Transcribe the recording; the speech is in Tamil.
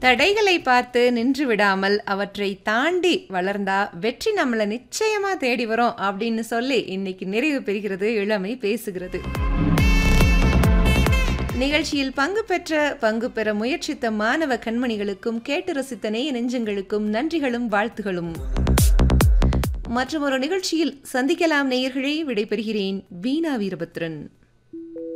தடைகளை பார்த்து நின்று விடாமல் அவற்றை தாண்டி வளர்ந்தா வெற்றி நம்மளை நிச்சயமா தேடி வரும் அப்படின்னு சொல்லி இன்னைக்கு நிறைவு பெறுகிறது இளமை பேசுகிறது. நிகழ்ச்சியில் பங்கு பெற முயற்சித்த மாணவ கண்மணிகளுக்கும் கேட்டு ரசித்த நேய நெஞ்சங்களுக்கும் நன்றிகளும் வாழ்த்துகளும். மற்றும் ஒரு நிகழ்ச்சியில் சந்திக்கலாம் நேயர்களே. விடைபெறுகிறேன் வீணா வீரபத்ரன்.